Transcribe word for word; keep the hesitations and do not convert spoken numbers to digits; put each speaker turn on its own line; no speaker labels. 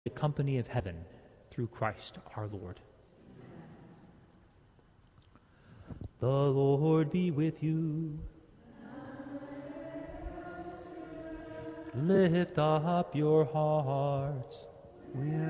the company of heaven through Christ our Lord. The Lord be with you. Lift up your hearts.
We